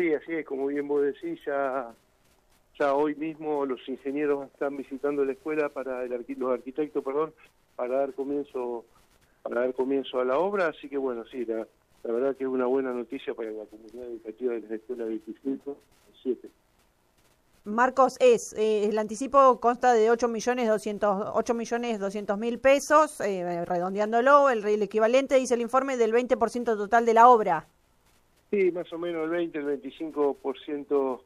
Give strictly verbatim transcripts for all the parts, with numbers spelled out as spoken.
Sí, así es, como bien vos decís, ya, ya hoy mismo los ingenieros están visitando la escuela para el arqui- los arquitectos, perdón, para dar comienzo para dar comienzo a la obra, así que bueno, sí, la, la verdad que es una buena noticia para la comunidad educativa de la escuela veinticinco siete. Marcos, es, eh, el anticipo consta de ocho millones doscientos mil pesos, eh, redondeándolo, el, el equivalente, dice el informe, del veinte por ciento total de la obra. Sí, más o menos el veinte, el veinticinco por ciento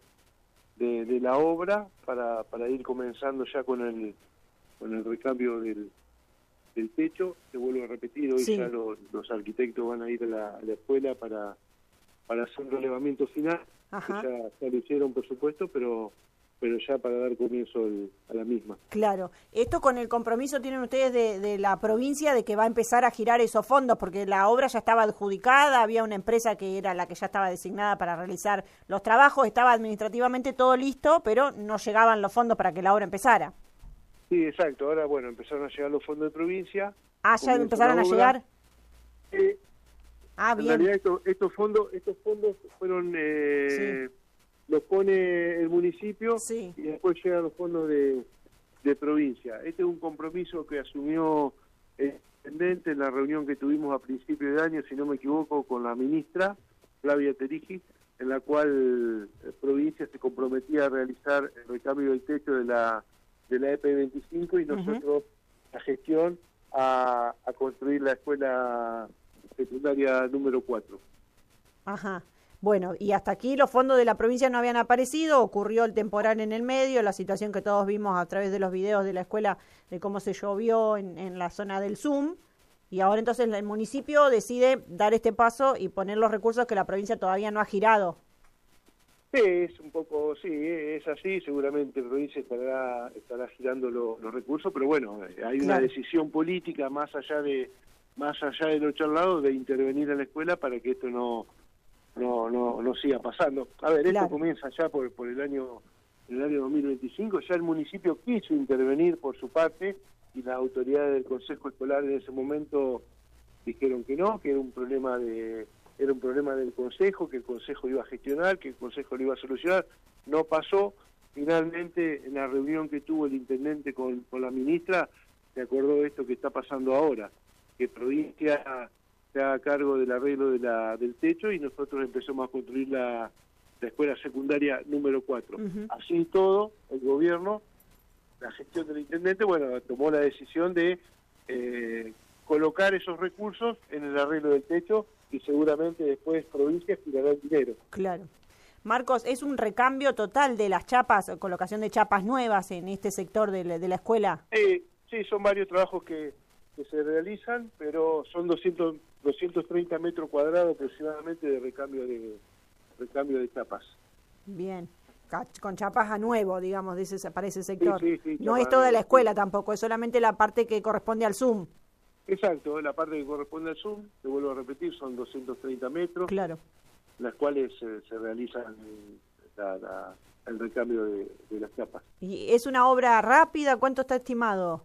de, de la obra para, para ir comenzando ya con el con el recambio del, del techo. Te vuelvo a repetir, hoy Sí. ya lo, los arquitectos van a ir a la, a la escuela para, para hacer un relevamiento final, Ajá. que ya, ya lo hicieron por supuesto, pero pero ya para dar comienzo el, a la misma. Claro. Esto con el compromiso tienen ustedes de, de la provincia de que va a empezar a girar esos fondos, porque la obra ya estaba adjudicada, había una empresa que era la que ya estaba designada para realizar los trabajos, estaba administrativamente todo listo, pero no llegaban los fondos para que la obra empezara. Sí, exacto. Ahora, bueno, empezaron a llegar los fondos de provincia. Ah, ¿ya empezaron a llegar? Eh, Ah, en bien. realidad estos, estos fondos estos fondos fueron... Eh, Sí. los pone el municipio Sí. y después llegan los fondos de, de provincia. Este es un compromiso que asumió el intendente en la reunión que tuvimos a principio de año, si no me equivoco, con la ministra Flavia Terigi, en la cual eh, provincia se comprometía a realizar el recambio del techo de la de la E P veinticinco y nosotros uh-huh. la gestión a, a construir la escuela secundaria número cuatro. Ajá. Bueno, y hasta aquí los fondos de la provincia no habían aparecido, ocurrió el temporal en el medio, la situación que todos vimos a través de los videos de la escuela de cómo se llovió en, en la zona del Zoom, y ahora entonces el municipio decide dar este paso y poner los recursos que la provincia todavía no ha girado. Sí, es un poco, sí, es así, seguramente la provincia estará, estará girando lo, los recursos, pero bueno, hay una Claro. decisión política más allá de más allá de lo charlado de intervenir en la escuela para que esto no no no no siga pasando. A ver, Claro. esto comienza ya por por el año el año dos mil veinticinco, ya el municipio quiso intervenir por su parte y las autoridades del Consejo Escolar en ese momento dijeron que no, que era un problema de era un problema del Consejo, que el Consejo iba a gestionar, que el Consejo lo iba a solucionar. No pasó. Finalmente, en la reunión que tuvo el intendente con, con la ministra, se acordó de esto que está pasando ahora, que provincia se haga cargo del arreglo de la, del techo y nosotros empezamos a construir la, la escuela secundaria número cuatro. Uh-huh. Así y todo, el gobierno, la gestión del intendente, bueno, tomó la decisión de eh, colocar esos recursos en el arreglo del techo y seguramente después provincia girará el dinero. Claro. Marcos, ¿es un recambio total de las chapas, colocación de chapas nuevas en este sector de la, de la escuela? Sí, sí, son varios trabajos que, que se realizan, pero son doscientos, doscientos treinta metros cuadrados aproximadamente de recambio de recambio de chapas. Bien, con chapas a nuevo, digamos, de ese, para ese sector. Sí, sí, sí, no es toda la escuela tampoco, es solamente la parte que corresponde al Zoom. Exacto, la parte que corresponde al Zoom, te vuelvo a repetir, son doscientos treinta metros, claro, las cuales eh, se realizan la, la, el recambio de, de las chapas. ¿Y es una obra rápida? ¿Cuánto está estimado?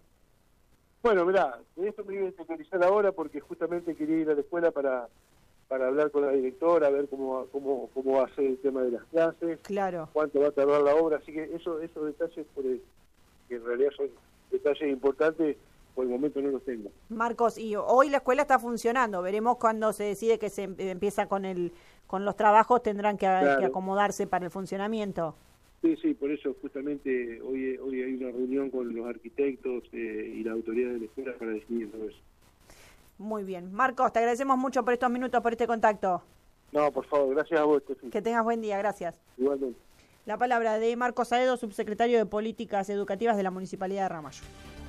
Bueno, mirá, de esto me iba a especializar ahora porque justamente quería ir a la escuela para para hablar con la directora, a ver cómo cómo cómo va a ser el tema de las clases, claro, cuánto va a tardar la obra, así que eso esos detalles, por el, que en realidad son detalles importantes, por el momento no los tengo. Marcos, y hoy la escuela está funcionando, veremos cuando se decide que se empieza con el con los trabajos, tendrán que, claro. que acomodarse para el funcionamiento. Sí, sí, por eso justamente hoy hoy hay una reunión con los arquitectos eh, y la autoridad de la escuela para decidir todo eso. Muy bien. Marcos, te agradecemos mucho por estos minutos, por este contacto. No, por favor, gracias a vos, Tefi. Que tengas buen día, gracias. Igualmente. La palabra de Marcos Aedo, subsecretario de Políticas Educativas de la Municipalidad de Ramallo.